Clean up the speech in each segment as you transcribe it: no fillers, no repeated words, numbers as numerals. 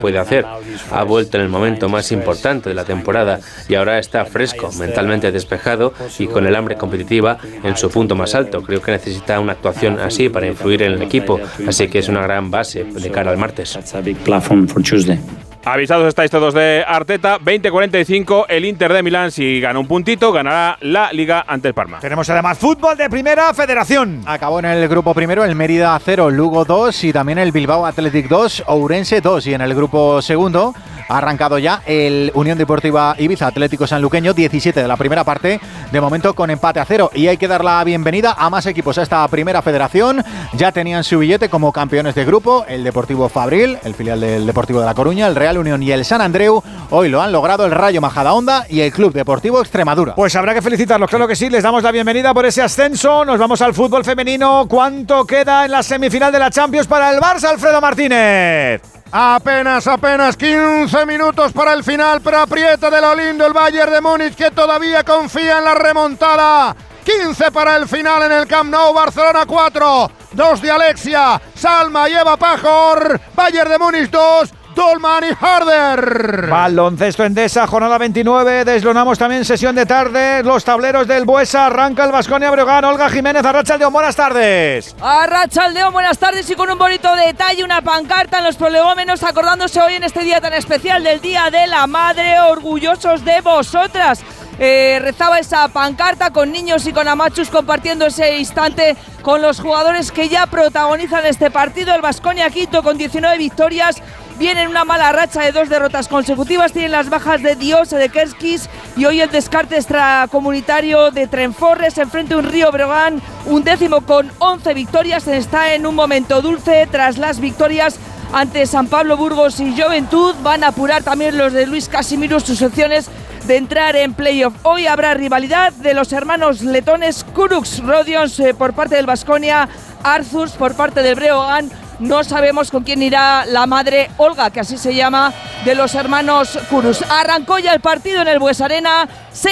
puede hacer. Ha vuelto en el momento más importante de la temporada y ahora está fresco, mentalmente despejado y con el hambre competitiva en su punto más alto. Creo que necesita una actuación así para influir en el equipo, así que es una gran base de cara al martes. Avisados estáis todos de Arteta. 20-45, el Inter de Milán, si gana un puntito, ganará la Liga ante el Parma. Tenemos además fútbol de Primera Federación. Acabó en el grupo primero el Mérida 0, Lugo 2 y también el Bilbao Athletic 2, Ourense 2. Y en el grupo segundo ha arrancado ya el Unión Deportiva Ibiza Atlético Sanluqueño, 17 de la primera parte, de momento con empate a 0. Y hay que dar la bienvenida a más equipos a esta Primera Federación. Ya tenían su billete como campeones de grupo, el Deportivo Fabril, el filial del Deportivo de La Coruña, el Real Unión y el San Andreu. Hoy lo han logrado el Rayo Majadahonda y el Club Deportivo Extremadura. Pues habrá que felicitarlos, claro que sí. Les damos la bienvenida por ese ascenso. Nos vamos al fútbol femenino. ¿Cuánto queda en la semifinal de la Champions para el Barça, Alfredo Martínez? Apenas 15 minutos para el final, pero aprieta de lo lindo el Bayern de Múnich, que todavía confía en la remontada. 15 para el final en el Camp Nou. Barcelona 4, 2 de Alexia, Salma y Eva Pajor. Bayern de Múnich 2, Dolman y Harder. Baloncesto Endesa, jornada 29. Deslonamos también sesión de tarde. Los tableros del Buesa. Arranca el Baskonia Breogán. Olga Jiménez, Arratsaldeon, buenas tardes. Arratsaldeon, buenas tardes, y con un bonito detalle, una pancarta en los prolegómenos acordándose hoy en este día tan especial del Día de la Madre. Orgullosos de vosotras. Rezaba esa pancarta con niños y con amachus compartiendo ese instante con los jugadores que ya protagonizan este partido. El Baskonia quinto con 19 victorias. Viene en una mala racha de 2 derrotas consecutivas. Tienen las bajas de Diose, de Kerskis y hoy el descarte extracomunitario de Trenforres. Enfrente un Río Breogán, un décimo con 11 victorias. Está en un momento dulce tras las victorias ante San Pablo, Burgos y Juventud. Van a apurar también los de Luis Casimiro sus opciones de entrar en playoff. Hoy habrá rivalidad de los hermanos letones Kuruks Rodions por parte del Baskonia, Arzurs por parte del Breogán. No sabemos con quién irá la madre Olga, que así se llama, de los hermanos Kurus. Arrancó ya el partido en el Bues Arena,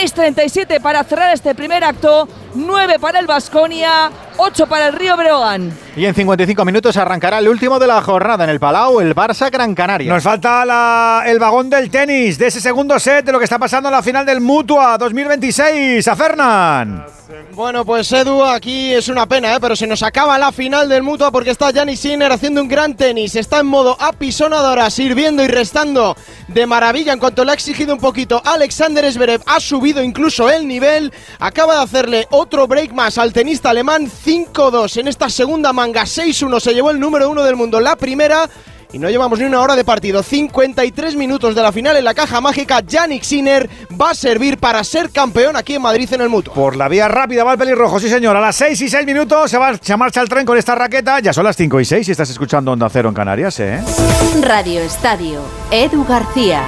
6:37 para cerrar este primer acto, 9 para el Baskonia, 8 para el Río Breogán. Y en 55 minutos arrancará el último de la jornada en el Palau, el Barça Gran Canaria. Nos falta el vagón del tenis, de ese segundo set, de lo que está pasando en la final del Mutua 2026. A Fernán. Bueno, pues Edu, aquí es una pena, pero se nos acaba la final del Mutua porque está Jannik Sinner haciendo un gran tenis. Está en modo apisonadora, sirviendo y restando de maravilla. En cuanto le ha exigido un poquito Alexander Zverev, ha subido incluso el nivel. Acaba de hacerle otro break más al tenista alemán, 5-2 en esta segunda manga, 6-1. Se llevó el número 1 del mundo en la primera. Y no llevamos ni una hora de partido, 53 minutos de la final en la caja mágica. Jannik Sinner va a servir para ser campeón aquí en Madrid en el Mutua. Por la vía rápida va el pelirrojo, sí señor. A las 6:06 se marcha el tren con esta raqueta. Ya son las 5:06 y estás escuchando Onda Cero en Canarias, ¿eh? Radio Estadio, Edu García.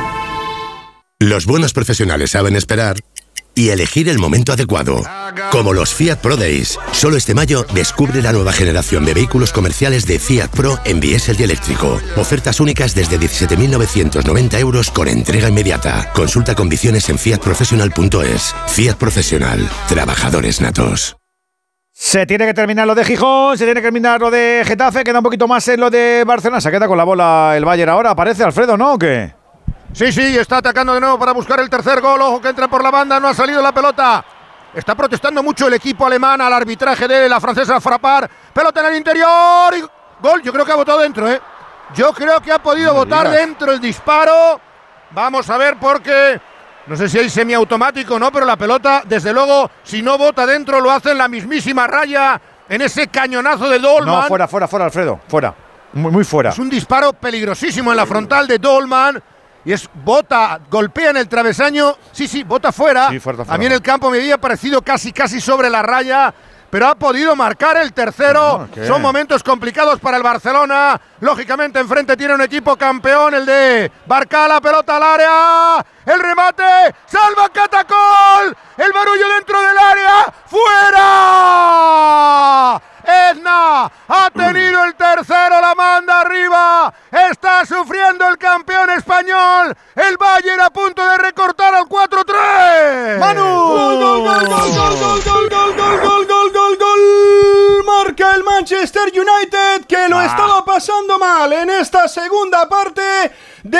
Los buenos profesionales saben esperar y elegir el momento adecuado. Como los Fiat Pro Days. Solo este mayo descubre la nueva generación de vehículos comerciales de Fiat Pro en diésel y eléctrico. Ofertas únicas desde 17.990 euros con entrega inmediata. Consulta condiciones en fiatprofessional.es. Fiat Professional. Trabajadores natos. Se tiene que terminar lo de Gijón, se tiene que terminar lo de Getafe, queda un poquito más en lo de Barcelona. Se queda con la bola el Bayern ahora. Aparece Alfredo, ¿no? ¿O qué? Sí, está atacando de nuevo para buscar el tercer gol. Ojo que entra por la banda, no ha salido la pelota. Está protestando mucho el equipo alemán al arbitraje de la francesa Frappart. Pelota en el interior y gol. Yo creo que ha votado dentro, ¿eh? Yo creo que ha podido votar dentro el disparo. Vamos a ver porque no sé si hay semiautomático o no, pero la pelota, desde luego, si no vota dentro, lo hace en la mismísima raya, en ese cañonazo de Dolman. No, fuera, Alfredo, fuera. Muy fuera. Es un disparo peligrosísimo en la frontal de Dolman. Y bota, golpea en el travesaño, sí, bota fuera. Sí, fuera. A mí en el campo me había parecido casi sobre la raya, pero ha podido marcar el tercero. Son momentos complicados para el Barcelona. Lógicamente enfrente tiene un equipo campeón, el de Barcala, pelota al área, el remate, salva Catacol, el barullo dentro del área, ¡fuera! Edna ha tenido el tercero, la manda arriba, está sufriendo el campeón español, el Bayern a punto de recortar al 4-3. ¡Manu! ¡Gol! marca el Manchester United, que lo estaba pasando mal en esta segunda parte.